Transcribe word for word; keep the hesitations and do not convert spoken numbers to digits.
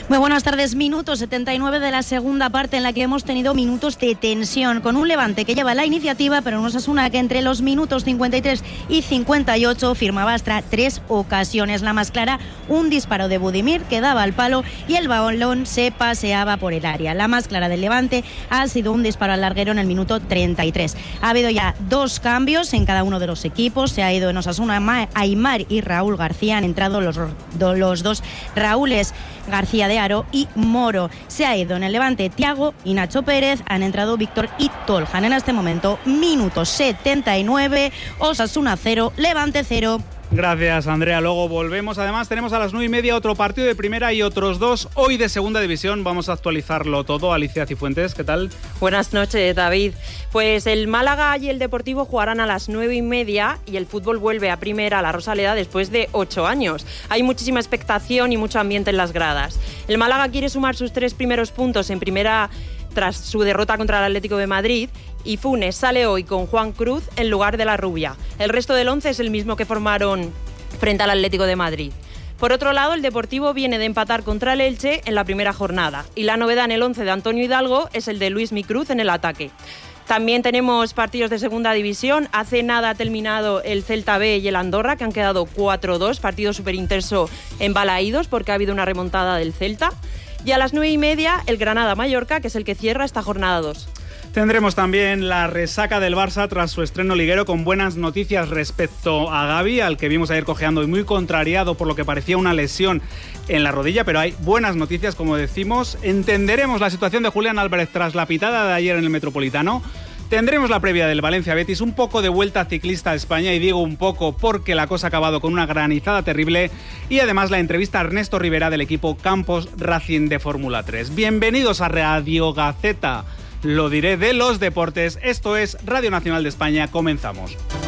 Muy buenas tardes. Minuto setenta y nueve de la segunda parte, en la que hemos tenido minutos de tensión, con un Levante que lleva la iniciativa, pero un Osasuna que entre los minutos cincuenta y tres y cincuenta y ocho firmaba hasta tres ocasiones. La más clara, un disparo de Budimir que daba al palo y el balón se paseaba por el área. La más clara del Levante ha sido un disparo al larguero en el minuto treinta y tres. Ha habido ya dos cambios en cada uno de los equipos. Se ha ido en Osasuna Aimar y Raúl García. Han entrado los, los dos Raúles García de Aro y Moro. Se ha ido en el Levante Thiago y Nacho Pérez. Han entrado Víctor y Toljan. En este momento, minuto setenta y nueve, Osasuna cero, Levante cero. Gracias, Andrea. Luego volvemos. Además, tenemos a las nueve y media otro partido de primera y otros dos hoy de segunda división. Vamos a actualizarlo todo. Alicia Cifuentes, ¿qué tal? Buenas noches, David. Pues el Málaga y el Deportivo jugarán a las nueve y media y el fútbol vuelve a primera, a la Rosaleda, después de ocho años. Hay muchísima expectación y mucho ambiente en las gradas. El Málaga quiere sumar sus tres primeros puntos en primera tras su derrota contra el Atlético de Madrid, y Funes sale hoy con Juan Cruz en lugar de la Rubia. El resto del once es el mismo que formaron frente al Atlético de Madrid. Por otro lado, el Deportivo viene de empatar contra el Elche en la primera jornada, y la novedad en el once de Antonio Hidalgo es el de Luismi Cruz en el ataque. También tenemos partidos de segunda división. Hace nada ha terminado el Celta B y el Andorra, que han quedado cuatro dos, partido súper intenso en Balaídos porque ha habido una remontada del Celta. Y a las nueve y media, el Granada-Mallorca, que es el que cierra esta jornada dos. Tendremos también la resaca del Barça tras su estreno liguero, con buenas noticias respecto a Gavi, al que vimos ayer cojeando y muy contrariado por lo que parecía una lesión en la rodilla, pero hay buenas noticias, como decimos. Entenderemos la situación de Julián Álvarez tras la pitada de ayer en el Metropolitano. Tendremos la previa del Valencia-Betis, un poco de vuelta ciclista a España, y digo un poco porque la cosa ha acabado con una granizada terrible, y además la entrevista a Ernesto Rivera del equipo Campos Racing de Fórmula tres. Bienvenidos a Radio Gaceta, lo diré, de los deportes. Esto es Radio Nacional de España. Comenzamos.